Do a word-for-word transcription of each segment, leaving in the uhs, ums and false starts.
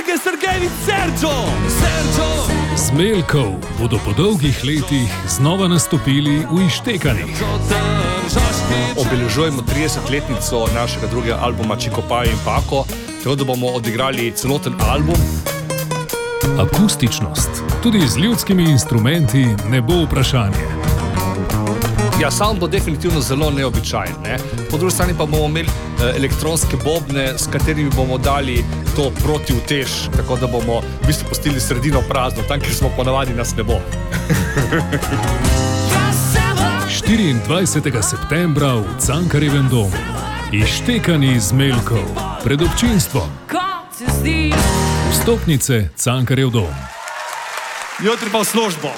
Sergej Sergejevič Sergio! Sergio! Zmeljkov bodo po dolgih letih znova nastopili v Ištekanjih. Obeležujemo tridesetletnico našega drugega albuma Čikopaj in Pako, tako da bomo odigrali celoten album. Akustičnost, tudi z ljudskimi instrumenti, ne bo vprašanje. Ja, sound bo definitivno zelo neobičajen. Ne? Po drugi strani pa bomo imeli eh, elektronske bobne, s katerimi bomo dali to protivtež, tako da bomo v bistvu pustili sredino prazno, tam, kjer smo ponavadi, nas ne bo. štiriindvajsetega septembra v Cankarjevem domu. Ištekani Zmeljkov pred občinstvom. Vstopnice Cankarjev dom. Jutri pa v službo.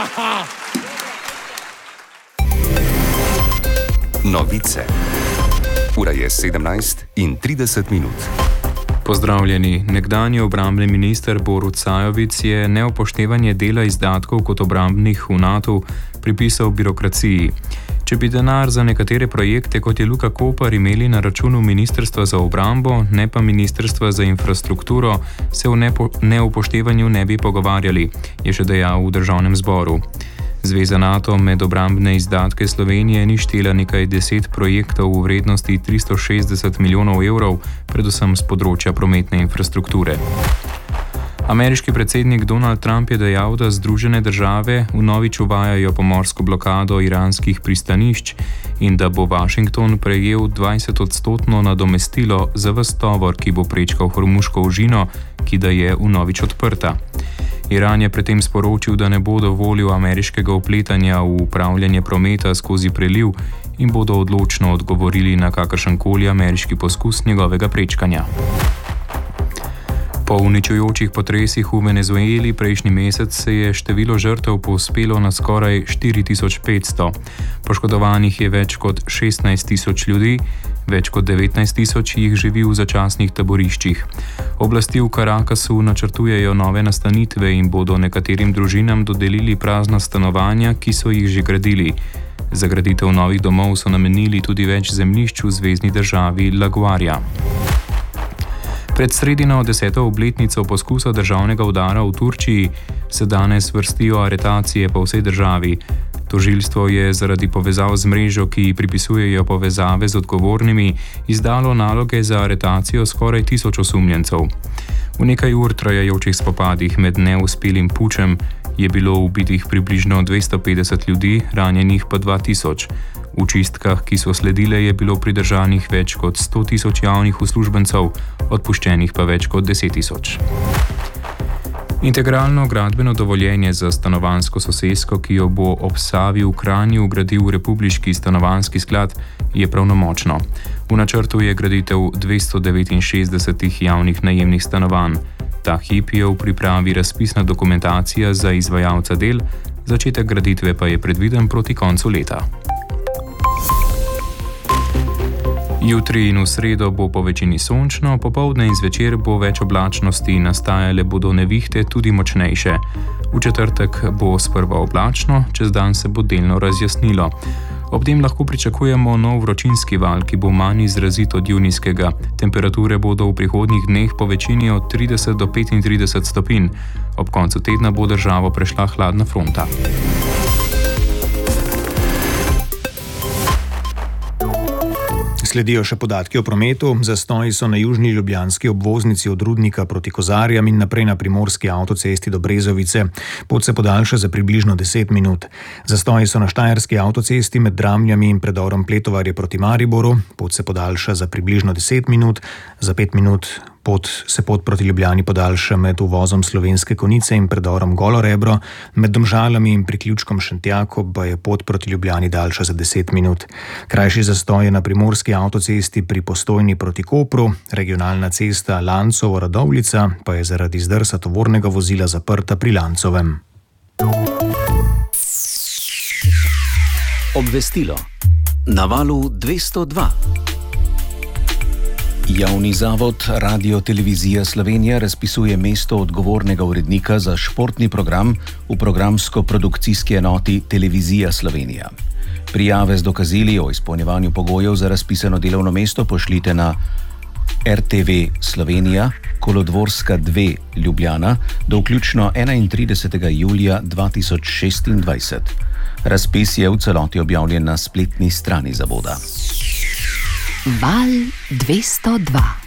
Novice. Ura je sedemnajst in trideset minut. Pozdravljeni. Nekdanji obrambni minister Borut Sajovic je neupoštevanje dela izdatkov kot obrambnih v natu pripisal birokraciji. Če bi denar za nekatere projekte, kot je Luka Koper, imeli na računu Ministrstva za obrambo, ne pa Ministrstva za infrastrukturo, se o nepo- neupoštevanju ne bi pogovarjali, je še dejal v državnem zboru. Zveza NATO med obrambne izdatke Slovenije ni štela nekaj deset projektov v vrednosti tristo šestdeset milijonov evrov, predvsem z področja prometne infrastrukture. Ameriški predsednik Donald Trump je dejal, da Združene države vnovič uvajajo pomorsko blokado iranskih pristanišč in da bo Washington prejel dvajsetodstotno nadomestilo za ves tovor, ki bo prečkal Hormuško ožino, ki da je vnovič odprta. Iran je predtem sporočil, da ne bo dovolil ameriškega vpletanja v upravljanje prometa skozi preliv in bodo odločno odgovorili na kakršenkoli ameriški poskus njegovega prečkanja. Po uničujočih potresih v Venezueli prejšnji mesec se je število žrtev povzpelo na skoraj štiri tisoč petsto. Poškodovanih je več kot šestnajst tisoč ljudi, več kot devetnajst tisoč jih živi v začasnih taboriščih. Oblasti v Caracasu načrtujejo nove nastanitve in bodo nekaterim družinam dodelili prazna stanovanja, ki so jih že gradili. Za graditev novih domov so namenili tudi več zemljišč v zvezni državi La Guaira. Pred sredino deseto obletnico poskusa državnega udara v Turčiji se danes vrstijo aretacije po vsej državi. Tožilstvo je zaradi povezav z mrežo, ki pripisujejo povezave z odgovornimi, izdalo naloge za aretacijo skoraj tisoč osumljencev. V nekaj ur trajajočih spopadih med neuspelim pučem je bilo ubitih približno dvesto petdeset ljudi, ranjenih pa dva tisoč. V čistkah, ki so sledile, je bilo pridržanih več kot sto tisoč javnih uslužbencev, odpuščenih pa več kot deset tisoč. Integralno gradbeno dovoljenje za stanovanjsko sosesko, ki jo bo ob Savi v Kranju gradil Republiški stanovanjski sklad, je pravnomočno. V načrtu je graditev dvesto devetinšestdeset javnih najemnih stanovanj. Ta hip je v pripravi razpisna dokumentacija za izvajalca del, začetek graditve pa je predviden proti koncu leta. Jutri in v sredo bo po večini sončno, popoldne in zvečer bo več oblačnosti, nastajale bodo nevihte tudi močnejše. V četrtek bo sprva oblačno, čez dan se bo delno razjasnilo. Ob tem lahko pričakujemo nov vročinski val, ki bo manj izrazit od junijskega. Temperature bodo v prihodnjih dneh po večini od trideset do petintrideset stopinj. Ob koncu tedna bo državo prešla hladna fronta. Sledijo še podatki o prometu. Zastoji so na južni ljubljanski obvoznici od Rudnika proti Kozarjam in naprej na primorski avtocesti do Brezovice. Pot se podaljša za približno deset minut. Zastoji so na štajerski avtocesti med Dramljami in predorom Pletovarje proti Mariboru. Pot se podaljša za približno deset minut. Za pet minut pot se pot proti Ljubljani podaljša med uvozom Slovenske Konjice in predorom Golo Rebro. Med Domžalami in priključkom Šentjako pa je pot proti Ljubljani daljša za deset minut. Krajši zastoj je na primorski avtocesti pri Postojni proti Kopru. Regionalna cesta Lancovo-Radovljica pa je zaradi zdrsa tovornega vozila zaprta pri Lancovem. Obvestilo. Na valu dvesto dva. Javni zavod Radio Televizija Slovenija razpisuje mesto odgovornega urednika za športni program v programsko-produkcijski enoti Televizija Slovenija. Prijave z dokazili o izpolnjevanju pogojev za razpisano delovno mesto pošljite na r t v slovenija Kolodvorska dve Ljubljana do vključno enaintridesetega julija dva tisoč šestindvajset. Razpis je v celoti objavljen na spletni strani zavoda. Val dvesto dva.